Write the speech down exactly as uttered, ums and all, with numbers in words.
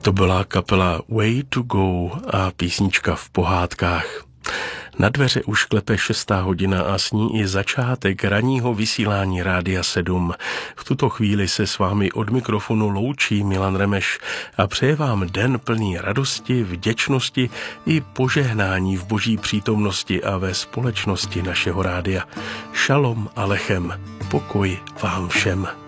To byla kapela Way to Go a písnička V pohádkách. Na dveře už klepe šestá hodina a s ní i začátek ranního vysílání Rádia sedm. V tuto chvíli se s vámi od mikrofonu loučí Milan Remeš a přeje vám den plný radosti, vděčnosti i požehnání v boží přítomnosti a ve společnosti našeho rádia. Šalom alechem, pokoj vám všem.